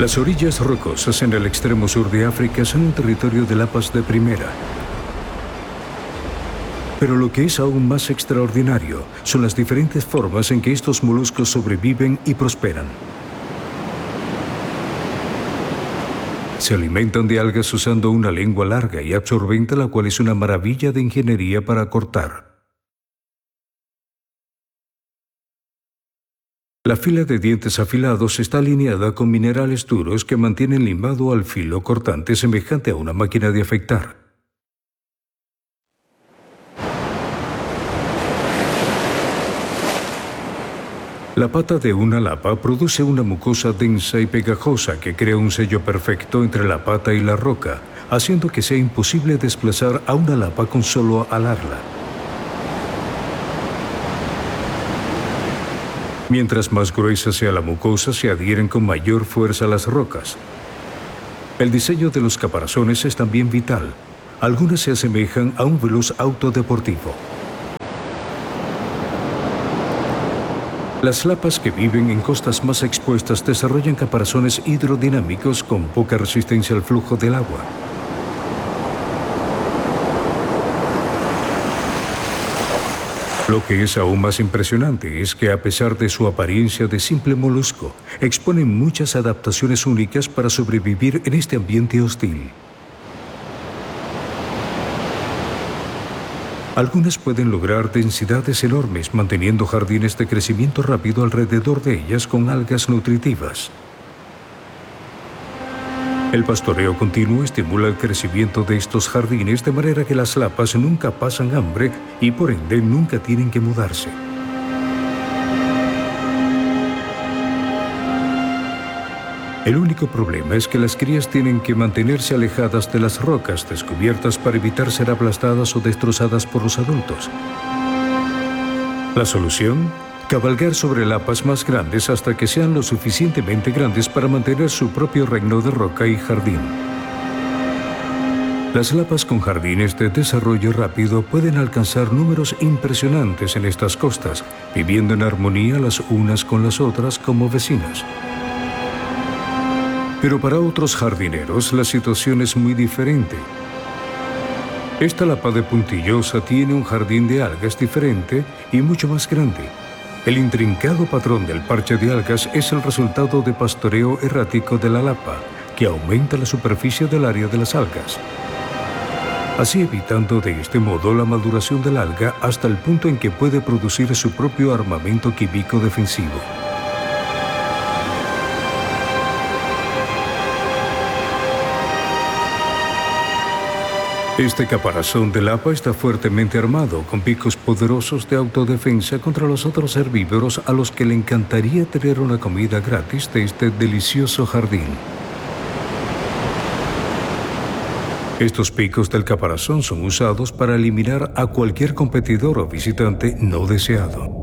Las orillas rocosas en el extremo sur de África son un territorio de lapas de primera. Pero lo que es aún más extraordinario son las diferentes formas en que estos moluscos sobreviven y prosperan. Se alimentan de algas usando una lengua larga y absorbente, la cual es una maravilla de ingeniería para cortar. La fila de dientes afilados está alineada con minerales duros que mantienen limado al filo cortante semejante a una máquina de afeitar. La pata de una lapa produce una mucosa densa y pegajosa que crea un sello perfecto entre la pata y la roca, haciendo que sea imposible desplazar a una lapa con solo alarla. Mientras más gruesa sea la mucosa, se adhieren con mayor fuerza a las rocas. El diseño de los caparazones es también vital. Algunas se asemejan a un veloz auto deportivo. Las lapas que viven en costas más expuestas desarrollan caparazones hidrodinámicos con poca resistencia al flujo del agua. Lo que es aún más impresionante es que, a pesar de su apariencia de simple molusco, exponen muchas adaptaciones únicas para sobrevivir en este ambiente hostil. Algunas pueden lograr densidades enormes, manteniendo jardines de crecimiento rápido alrededor de ellas con algas nutritivas. El pastoreo continuo estimula el crecimiento de estos jardines de manera que las lapas nunca pasan hambre y por ende nunca tienen que mudarse. El único problema es que las crías tienen que mantenerse alejadas de las rocas descubiertas para evitar ser aplastadas o destrozadas por los adultos. La solución: cabalgar sobre lapas más grandes hasta que sean lo suficientemente grandes para mantener su propio reino de roca y jardín. Las lapas con jardines de desarrollo rápido pueden alcanzar números impresionantes en estas costas, viviendo en armonía las unas con las otras como vecinas. Pero para otros jardineros la situación es muy diferente. Esta lapa de puntillosa tiene un jardín de algas diferente y mucho más grande. El intrincado patrón del parche de algas es el resultado de pastoreo errático de la lapa, que aumenta la superficie del área de las algas, así evitando de este modo la maduración del alga hasta el punto en que puede producir su propio armamento químico defensivo. Este caparazón de lapa está fuertemente armado, con picos poderosos de autodefensa contra los otros herbívoros a los que le encantaría tener una comida gratis de este delicioso jardín. Estos picos del caparazón son usados para eliminar a cualquier competidor o visitante no deseado.